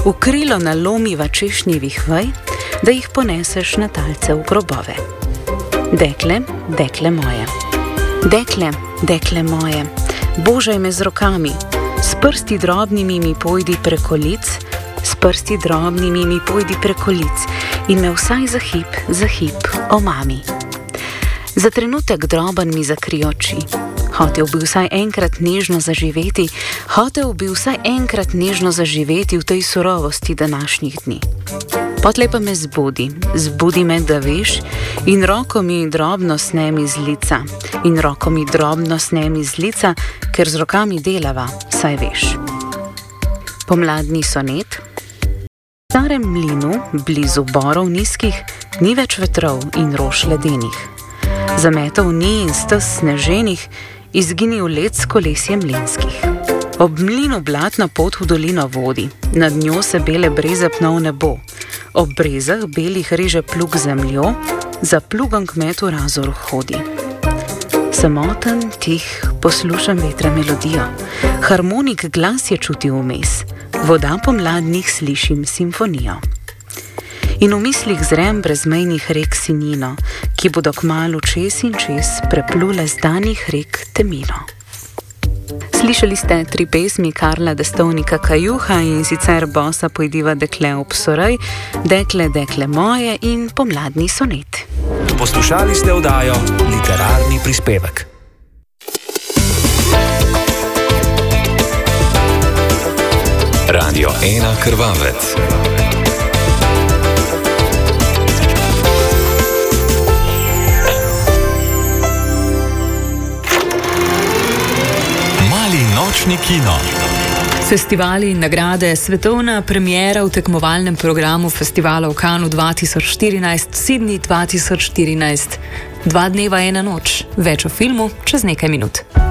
v krilo nalomiva češnjevih vaj, da jih poneseš na talce v grobove. Dekle, dekle moje. Dekle, dekle moje, božaj me z rokami, s prsti drobnimi mi pojdi preko lic, s prsti drobnimi mi pojdi preko lic in me vsaj za hip omami. Za trenutek droben mi zakri oči. Hotel bi vsaj enkrat nežno zaživeti v tej surovosti današnjih dni. Potlej pa me zbudi me, da veš, in roko mi drobno snemi z lica, ker z rokami delava, saj veš. Pomladni sonet. V starem mlinu, blizu borov nizkih, ni več vetrov in rož ledenih. Zametov ni in stez sneženih, izginil led s kolesjem mlinskih. Ob mlinu blatna pot v dolino vodi, nad njo se bele breze pna v nebo. Ob brezah belih reže plug zemljo, za plugom kmet v razor hodi. Samoten, tih, poslušam vetra melodijo, harmonik glas je čutil vmes, voda pomladnih slišim simfonijo. In v mislih zrem brezmejnih rek sinino, ki bodo kmalu čez in čez preplule zdanih rek temino. Slišali ste 3 pesmi Karla Destovnika Kajuha, in sicer Bosa pojdiva dekle ob sorej, Dekle, dekle moje in Pomladni sonet. Poslušali ste oddajo Literarni prispevek. Radio 1 Krvavec. Nočni kino. Festivali in nagrade, svetovna premiera v tekmovalnem programu festivala v Cannesu 2014, Sydney 2014. 2 dneva, 1 noč. Več o filmu čez nekaj minut.